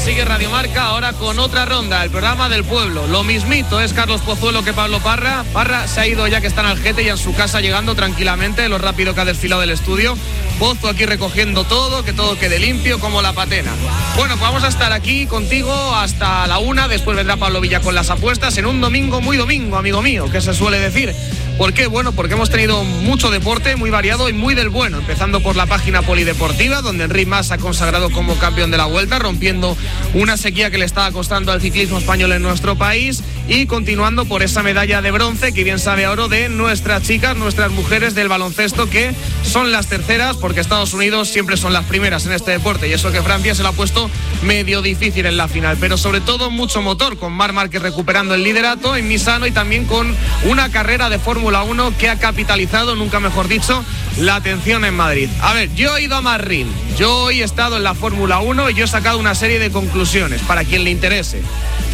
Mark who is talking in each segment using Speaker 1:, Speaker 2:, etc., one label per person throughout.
Speaker 1: Sigue Radio Marca ahora con otra ronda, el programa del pueblo. Lo mismito es Carlos Pozuelo que Pablo Parra. Parra se ha ido ya que está en Algete y en su casa llegando tranquilamente, lo rápido que ha desfilado del estudio. Pozo aquí recogiendo todo, que todo quede limpio como la patena. Bueno, pues vamos a estar aquí contigo hasta la 1, después vendrá Pablo Villa con las apuestas en un domingo muy domingo, amigo mío, que se suele decir. ¿Por qué? Bueno, porque hemos tenido mucho deporte, muy variado y muy del bueno, empezando por la página polideportiva, donde Enric Mas ha consagrado como campeón de la Vuelta, rompiendo una sequía que le estaba costando al ciclismo español en nuestro país, y continuando por esa medalla de bronce, que bien sabe a oro, de nuestras chicas, nuestras mujeres del baloncesto, que son las terceras, porque Estados Unidos siempre son las primeras en este deporte, y eso que Francia se lo ha puesto medio difícil en la final, pero sobre todo mucho motor, con Marc Márquez recuperando el liderato en Misano, y también con una carrera de Fórmula 1 que ha capitalizado, nunca mejor dicho, la atención en Madrid. A ver, yo he ido a Madrid, yo hoy he estado en la Fórmula 1 y yo he sacado una serie de conclusiones para quien le interese.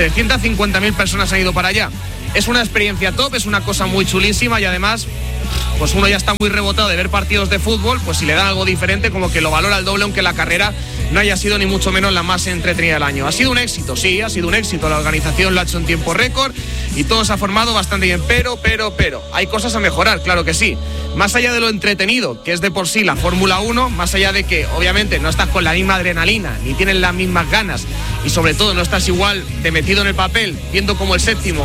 Speaker 1: 350.000 personas han ido para allá. Es una experiencia top, es una cosa muy chulísima, y además pues uno ya está muy rebotado de ver partidos de fútbol, pues si le da algo diferente como que lo valora al doble, aunque la carrera no haya sido ni mucho menos la más entretenida del año. Ha sido un éxito, sí, ha sido un éxito, la organización lo ha hecho en tiempo récord y todo se ha formado bastante bien, pero hay cosas a mejorar, claro que sí. Más allá de lo entretenido que es de por sí la Fórmula 1, más allá de que obviamente no estás con la misma adrenalina, ni tienes las mismas ganas, y sobre todo no estás igual de metido en el papel, viendo como el séptimo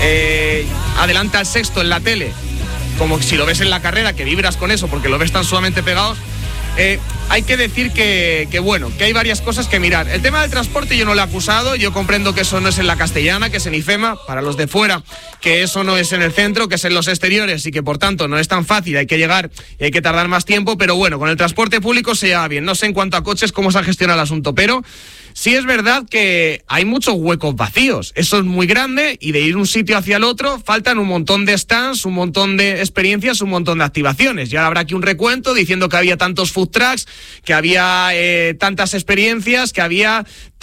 Speaker 1: adelanta al sexto en la tele, como si lo ves en la carrera, que vibras con eso porque lo ves tan sumamente pegados. Hay que decir que hay varias cosas que mirar. El tema del transporte yo no lo he acusado, yo comprendo que eso no es en la Castellana, que es en IFEMA, para los de fuera, que eso no es en el centro, que es en los exteriores y que por tanto no es tan fácil, hay que llegar y hay que tardar más tiempo, pero bueno, con el transporte público se lleva bien. No sé en cuanto a coches cómo se ha gestionado el asunto, pero sí es verdad que hay muchos huecos vacíos, eso es muy grande, y de ir un sitio hacia el otro faltan un montón de stands, un montón de experiencias, un montón de activaciones. Y ahora habrá aquí un recuento diciendo que había tantos food trucks, que había tantas experiencias, que había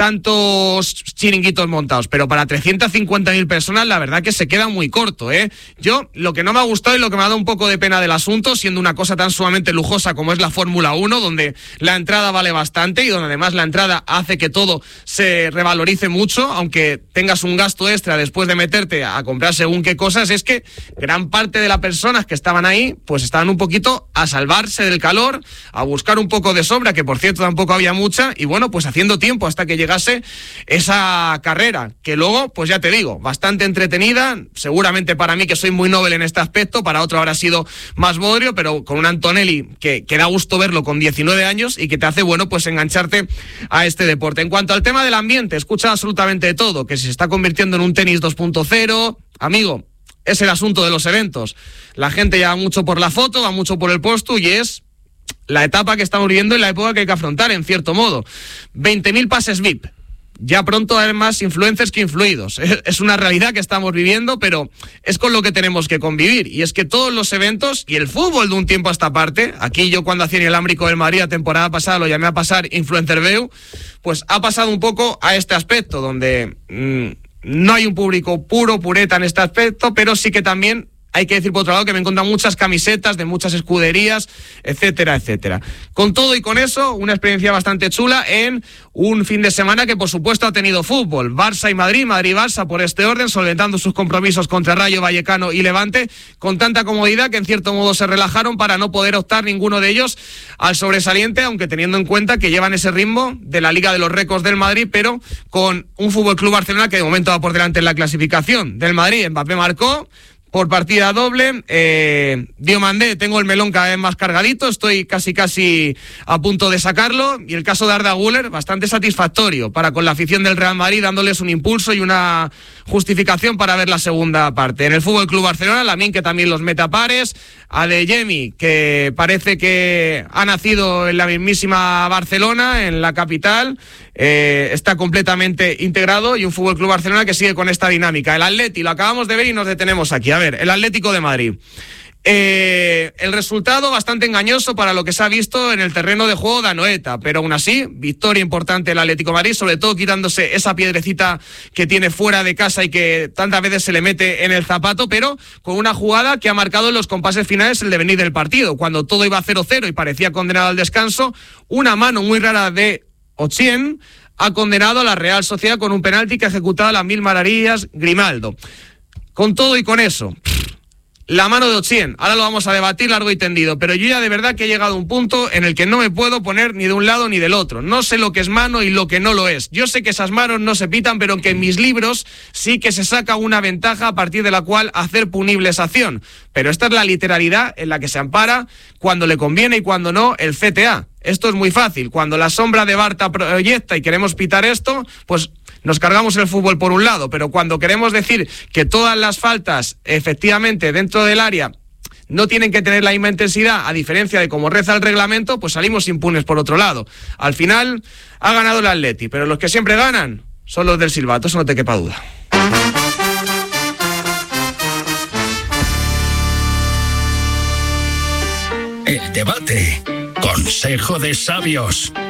Speaker 1: tantos chiringuitos montados, pero para 350.000 personas la verdad que se queda muy corto, ¿eh? Yo, lo que no me ha gustado y lo que me ha dado un poco de pena del asunto, siendo una cosa tan sumamente lujosa como es la Fórmula 1, donde la entrada vale bastante y donde además la entrada hace que todo se revalorice mucho, aunque tengas un gasto extra después de meterte a comprar según qué cosas, es que gran parte de las personas que estaban ahí, pues estaban un poquito a salvarse del calor, a buscar un poco de sombra, que por cierto tampoco había mucha, y bueno, pues haciendo tiempo hasta que llegase esa carrera, que luego, pues ya te digo, bastante entretenida, seguramente para mí, que soy muy novel en este aspecto, para otro habrá sido más bodrio, pero con un Antonelli que da gusto verlo con 19 años y que te hace, bueno, pues engancharte a este deporte. En cuanto al tema del ambiente, escucha absolutamente de todo, que se está convirtiendo en un tenis 2.0, amigo, es el asunto de los eventos. La gente ya va mucho por la foto, va mucho por el postu, y es la etapa que estamos viviendo y la época que hay que afrontar, en cierto modo. 20.000 pases VIP. Ya pronto hay más influencers que influidos. Es una realidad que estamos viviendo, pero es con lo que tenemos que convivir. Y es que todos los eventos, y el fútbol de un tiempo a esta parte, aquí yo cuando hacía el Ámbrico del Madrid la temporada pasada lo llamé a pasar Influencer View, pues ha pasado un poco a este aspecto, donde no hay un público pureta en este aspecto, pero sí que también hay que decir por otro lado que me encuentran muchas camisetas de muchas escuderías, etcétera, etcétera. Con todo y con eso, una experiencia bastante chula en un fin de semana que por supuesto ha tenido fútbol. Barça y Madrid, Madrid-Barça por este orden, solventando sus compromisos contra Rayo Vallecano y Levante, con tanta comodidad que en cierto modo se relajaron para no poder optar ninguno de ellos al sobresaliente, aunque teniendo en cuenta que llevan ese ritmo de la Liga de los Récords del Madrid, pero con un FC Barcelona que de momento va por delante en la clasificación. Del Madrid, Mbappé marcó por partida doble, Diomandé, tengo el melón cada vez más cargadito, estoy casi a punto de sacarlo, y el caso de Arda Güler, bastante satisfactorio para con la afición del Real Madrid, dándoles un impulso y una justificación para ver la segunda parte. En el FC Barcelona, Lamine, que también los mete a pares, Adeyemi, que parece que ha nacido en la mismísima Barcelona, en la capital, está completamente integrado, y un FC Barcelona que sigue con esta dinámica. El Atleti, lo acabamos de ver y nos detenemos aquí. A ver, el Atlético de Madrid. El resultado bastante engañoso para lo que se ha visto en el terreno de juego de Anoeta, pero aún así, victoria importante del Atlético de Madrid, sobre todo quitándose esa piedrecita que tiene fuera de casa y que tantas veces se le mete en el zapato, pero con una jugada que ha marcado en los compases finales el devenir del partido, cuando todo iba 0-0 y parecía condenado al descanso, una mano muy rara de Ochien ha condenado a la Real Sociedad con un penalti que ha ejecutado a las mil maravillas Grimaldo. Con todo y con eso, la mano de Ochieng, ahora lo vamos a debatir largo y tendido, pero yo ya de verdad que he llegado a un punto en el que no me puedo poner ni de un lado ni del otro. No sé lo que es mano y lo que no lo es. Yo sé que esas manos no se pitan, pero que en mis libros sí que se saca una ventaja a partir de la cual hacer punible esa acción. Pero esta es la literalidad en la que se ampara cuando le conviene y cuando no el CTA. Esto es muy fácil. Cuando la sombra de Barta proyecta y queremos pitar esto, pues nos cargamos el fútbol por un lado, pero cuando queremos decir que todas las faltas efectivamente dentro del área no tienen que tener la misma intensidad, a diferencia de como reza el reglamento, pues salimos impunes por otro lado. Al final ha ganado el Atleti, pero los que siempre ganan son los del silbato, eso no te quepa duda.
Speaker 2: El debate. Consejo de sabios.